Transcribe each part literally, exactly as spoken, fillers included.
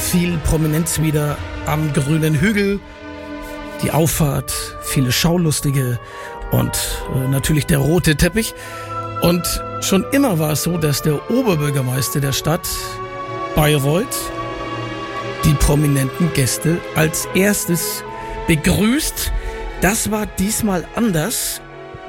viel Prominenz wieder am grünen Hügel, die Auffahrt, viele Schaulustige und äh, natürlich der rote Teppich. Und schon immer war es so, dass der Oberbürgermeister der Stadt Bayreuth die prominenten Gäste als erstes begrüßt. Das war diesmal anders.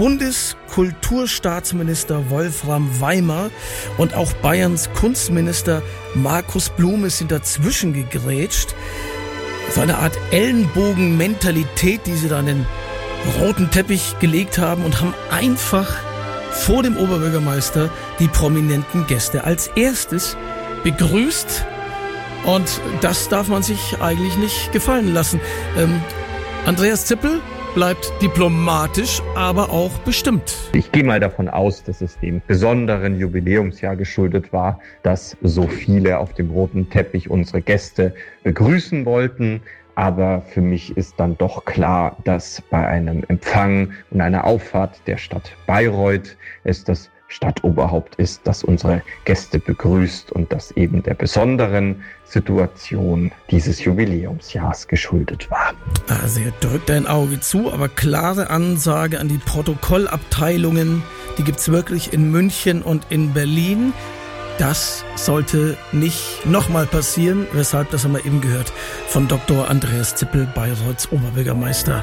Bundeskulturstaatsminister Wolfram Weimer und auch Bayerns Kunstminister Markus Blume sind dazwischen gegrätscht. So eine Art Ellenbogenmentalität, die sie da an den roten Teppich gelegt haben und haben einfach vor dem Oberbürgermeister die prominenten Gäste als erstes begrüßt. Und das darf man sich eigentlich nicht gefallen lassen. Ähm, Andreas Zippel bleibt diplomatisch, aber auch bestimmt. Ich gehe mal davon aus, dass es dem besonderen Jubiläumsjahr geschuldet war, dass so viele auf dem roten Teppich unsere Gäste begrüßen wollten. Aber für mich ist dann doch klar, dass bei einem Empfang und einer Auffahrt der Stadt Bayreuth es das Stadtoberhaupt ist, das unsere Gäste begrüßt und das eben der besonderen Situation dieses Jubiläumsjahrs geschuldet war. Also er drückt ein Auge zu, aber klare Ansage an die Protokollabteilungen, die gibt's wirklich in München und in Berlin. Das sollte nicht nochmal passieren, weshalb, das haben wir eben gehört, von Doktor Andreas Zippel, Bayreuths Oberbürgermeister.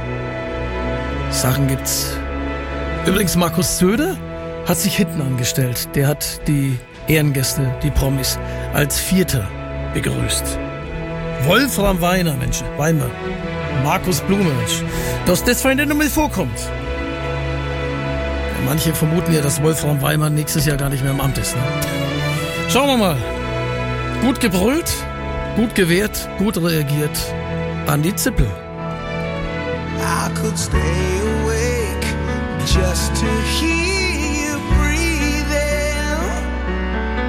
Sachen gibt's. Übrigens, Markus Söder hat sich hinten angestellt. Der hat die Ehrengäste, die Promis, als Vierter begrüßt. Wolfram Weiner, Mensch, Weimer. Markus Blume, Mensch. Dass das für eine Nummer vorkommt. Ja, manche vermuten ja, dass Wolfram Weimer nächstes Jahr gar nicht mehr im Amt ist. Ne? Schauen wir mal. Gut gebrüllt, gut gewehrt, gut reagiert. Andi Zippel. I could stay awake just to hear